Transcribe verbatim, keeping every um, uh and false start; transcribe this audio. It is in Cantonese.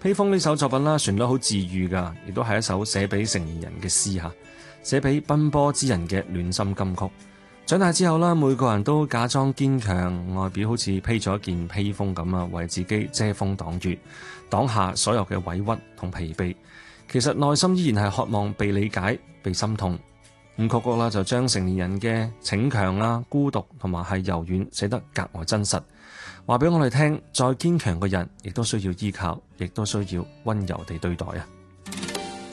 披風呢首作品啦，旋律好治愈噶，亦都係一首寫俾成年人嘅詩吓，寫俾奔波之人嘅暖心金曲。長大之後啦，每個人都假裝堅強，外表好似披咗一件披風咁啊，為自己遮風擋雨，擋下所有嘅委屈同疲憊。其實內心依然係渴望被理解、被心痛。咁曲曲啦就將成年人嘅逞強啦、孤獨同埋係柔軟寫得格外真實，話俾我哋聽，再堅強嘅人亦都需要依靠，亦都需要溫柔地對待啊！